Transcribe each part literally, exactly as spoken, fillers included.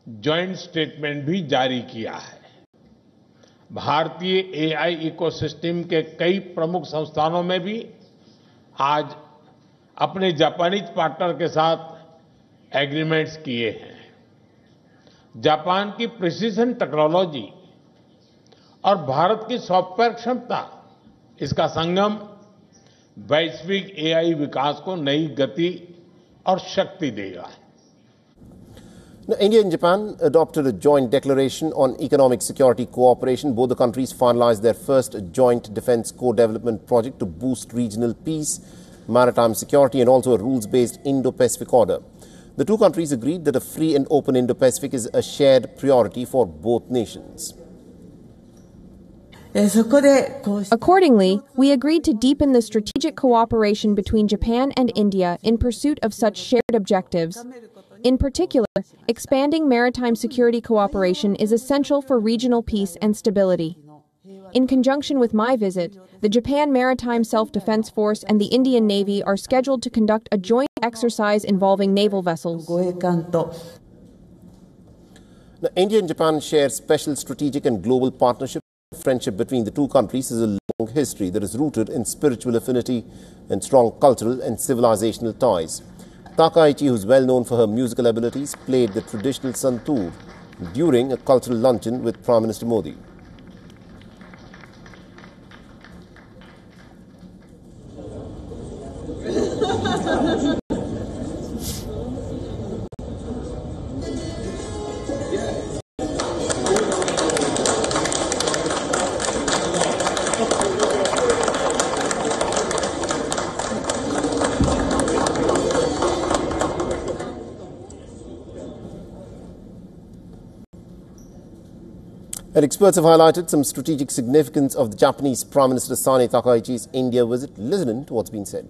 Joint statement भी जारी किया है। भारतीय एआई इकोसिस्टम के कई प्रमुख संस्थानों में भी आज अपने जापानीज पार्टनर के साथ एग्रीमेंट्स किए हैं। जापान की प्रिसिजन टेक्नोलॉजी और भारत की सॉफ्टवेयर क्षमता, इसका संगम वैश्विक एआई विकास को नई गति और शक्ति देगा। Now, India and Japan adopted a joint declaration on economic security cooperation. Both the countries finalized their first joint defense co-development project to boost regional peace, maritime security and also a rules-based Indo-Pacific order. The two countries agreed that a free and open Indo-Pacific is a shared priority for both nations. Accordingly, we agreed to deepen the strategic cooperation between Japan and India in pursuit of such shared objectives. In particular, expanding maritime security cooperation is essential for regional peace and stability. In conjunction with my visit, the Japan Maritime Self-Defense Force and the Indian Navy are scheduled to conduct a joint exercise involving naval vessels. Now, India and Japan share special strategic and global partnership. Friendship between the two countries is a long history that is rooted in spiritual affinity and strong cultural and civilizational ties. Takaichi, who is well known for her musical abilities, played the traditional santoor during a cultural luncheon with Prime Minister Modi. And experts have highlighted some strategic significance of the Japanese Prime Minister Sane Takaichi's India visit. Listen to what's been said.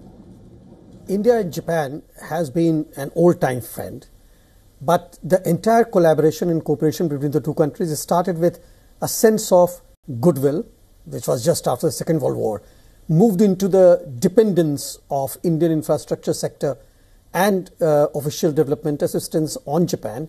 India and Japan has been an old-time friend, but the entire collaboration and cooperation between the two countries started with a sense of goodwill, which was just after the Second World War, moved into the dependence of Indian infrastructure sector and uh, official development assistance on Japan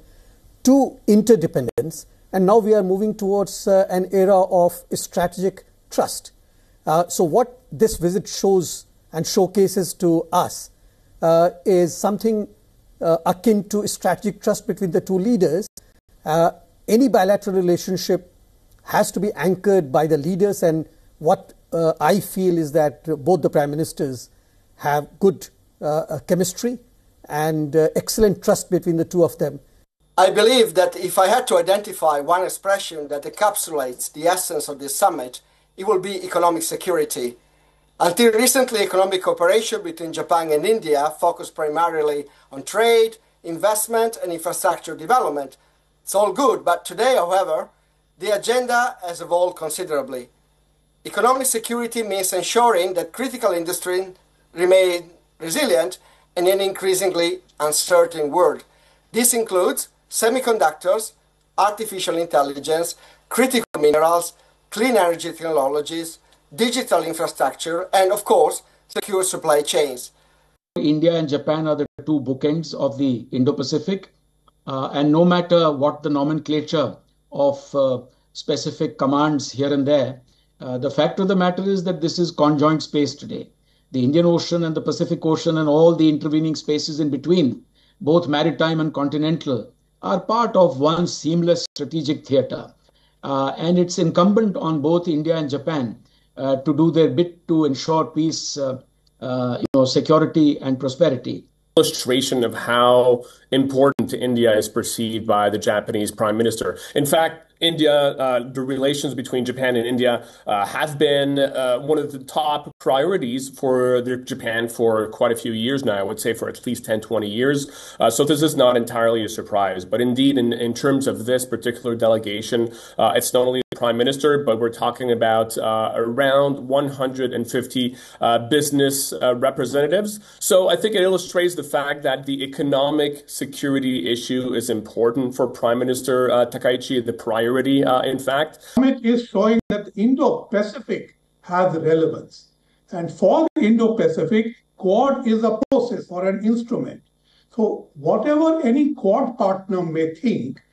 to interdependence. And now we are moving towards uh, an era of strategic trust. Uh, so what this visit shows and showcases to us uh, is something uh, akin to strategic trust between the two leaders. Uh, any bilateral relationship has to be anchored by the leaders, and what uh, I feel is that both the Prime Ministers have good uh, chemistry and uh, excellent trust between the two of them. I believe that if I had to identify one expression that encapsulates the essence of this summit, it will be economic security. Until recently, economic cooperation between Japan and India focused primarily on trade, investment, and infrastructure development. It's all good, but today, however, the agenda has evolved considerably. Economic security means ensuring that critical industry remain resilient in an increasingly uncertain world. This includes semiconductors, artificial intelligence, critical minerals, clean energy technologies, digital infrastructure, and of course, secure supply chains. India and Japan are the two bookends of the Indo-Pacific, uh, and no matter what the nomenclature of uh, specific commands here and there, uh, the fact of the matter is that this is conjoint space today. The Indian Ocean and the Pacific Ocean and all the intervening spaces in between, both maritime and continental, are part of one seamless strategic theater. Uh, and it's incumbent on both India and Japan uh, to do their bit to ensure peace, uh, uh, you know, security and prosperity. Illustration of how important India is perceived by the Japanese Prime Minister. In fact, India, uh, the relations between Japan and India uh, have been uh, one of the top priorities for the Japan for quite a few years now. I would say for at least ten, twenty years. Uh, so this is not entirely a surprise. But indeed, in, in terms of this particular delegation, uh, it's not only the Prime Minister, but we're talking about uh, around one hundred fifty uh, business uh, representatives. So I think it illustrates the fact that the economic security issue is important for Prime Minister uh, Takaichi, the priority. Uh, in fact, it is showing that the Indo-Pacific has relevance, and for the Indo-Pacific, Quad is a process or an instrument. So whatever any Quad partner may think,